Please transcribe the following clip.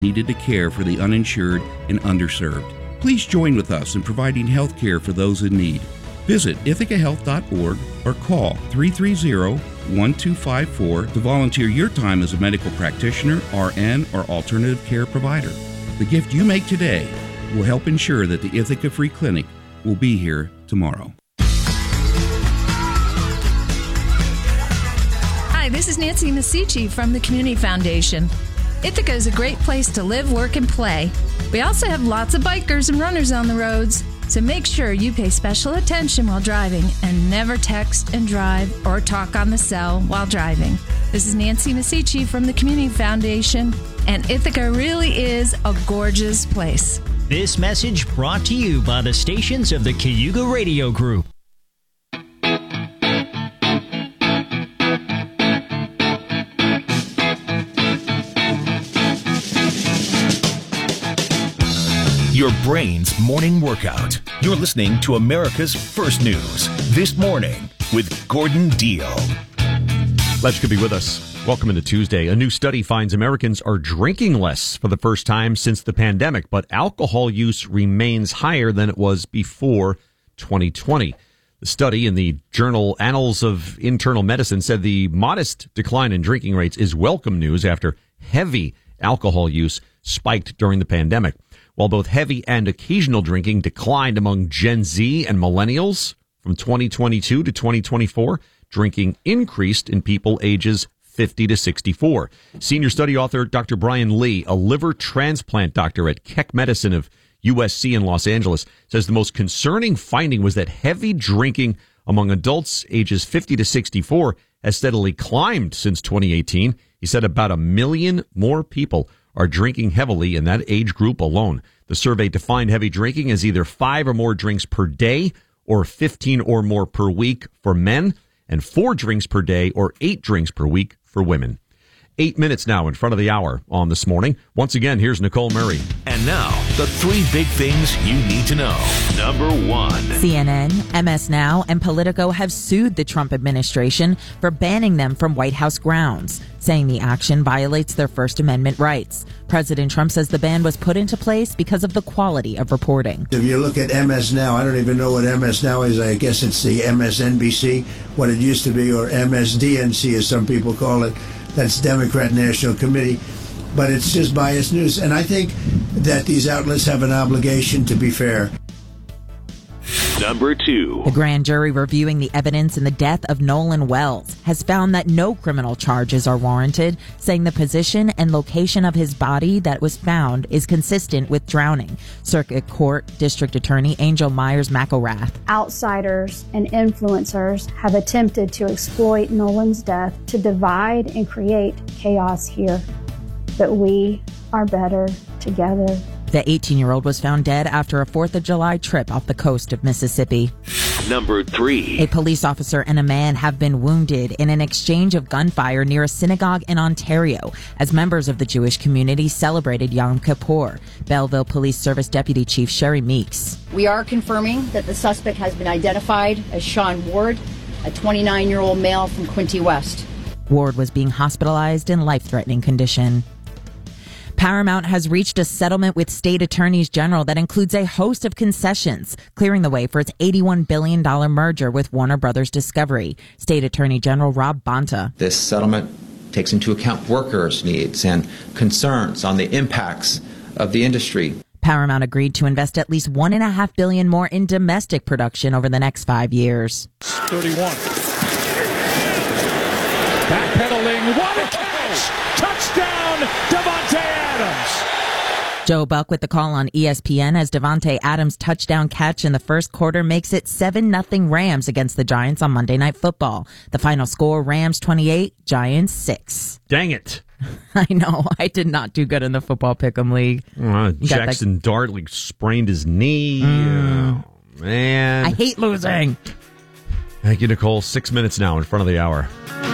needed to care for the uninsured and underserved. Please join with us in providing health care for those in need. Visit ithacahealth.org or call 330-1254 to volunteer your time as a medical practitioner, RN, or alternative care provider. The gift you make today will help ensure that the Ithaca Free Clinic will be here tomorrow. Hi, this is Nancy Masici from the Community Foundation. Ithaca is a great place to live, work, and play. We also have lots of bikers and runners on the roads, so make sure you pay special attention while driving and never text and drive or talk on the cell while driving. This is Nancy Masici from the Community Foundation, and Ithaca really is a gorgeous place. This message brought to you by the stations of the Cayuga Radio Group. Your brain's morning workout. You're listening to America's First News This Morning with Gordon Deal. Glad you could be with us. Welcome into Tuesday. A new study finds Americans are drinking less for the first time since the pandemic, but alcohol use remains higher than it was before 2020. The study in the journal Annals of Internal Medicine said the modest decline in drinking rates is welcome news after heavy alcohol use spiked during the pandemic. While both heavy and occasional drinking declined among Gen Z and millennials from 2022 to 2024, drinking increased in people ages 50 to 64. Senior study author Dr. Brian Lee, a liver transplant doctor at Keck Medicine of USC in Los Angeles, says the most concerning finding was that heavy drinking among adults ages 50 to 64 has steadily climbed since 2018. He said about 1 million more people are drinking heavily in that age group alone. The survey defined heavy drinking as either 5 or more drinks per day or 15 or more per week for men, and 4 drinks per day or 8 drinks per week for women. 8 minutes now in front of the hour on This Morning. Once again, here's Nicole Murray. And now, the 3 big things you need to know. Number 1. CNN, MS Now, and Politico have sued the Trump administration for banning them from White House grounds, saying the action violates their First Amendment rights. President Trump says the ban was put into place because of the quality of reporting. If you look at MS Now, I don't even know what MS Now is. I guess it's the MSNBC, what it used to be, or MSDNC as some people call it. That's Democrat National Committee. But it's just biased news. And I think that these outlets have an obligation to be fair. Number 2. The grand jury reviewing the evidence in the death of Nolan Wells has found that no criminal charges are warranted, saying the position and location of his body that was found is consistent with drowning. Circuit Court District Attorney Angel Myers McElrath. Outsiders and influencers have attempted to exploit Nolan's death to divide and create chaos here. But we are better together. The 18-year-old was found dead after a 4th of July trip off the coast of Mississippi. Number 3. A police officer and a man have been wounded in an exchange of gunfire near a synagogue in Ontario as members of the Jewish community celebrated Yom Kippur. Belleville Police Service Deputy Chief Sherry Meeks. We are confirming that the suspect has been identified as Sean Ward, a 29-year-old male from Quinte West. Ward was being hospitalized in life-threatening condition. Paramount has reached a settlement with state attorneys general that includes a host of concessions, clearing the way for its $81 billion merger with Warner Brothers Discovery. State Attorney General Rob Bonta. This settlement takes into account workers' needs and concerns on the impacts of the industry. Paramount agreed to invest at least $1.5 billion more in domestic production over the next 5 years. 31. Backpedaling, what a catch! Touchdown, Davante Adams! Joe Buck with the call on ESPN as Davante Adams' touchdown catch in the first quarter makes it 7-0 Rams against the Giants on Monday Night Football. The final score, Rams 28, Giants 6. Dang it. I know. I did not do good in the football pick'em league. Jackson Dart sprained his knee. Oh, man. I hate losing. Thank you, Nicole. 6 minutes now in front of the hour.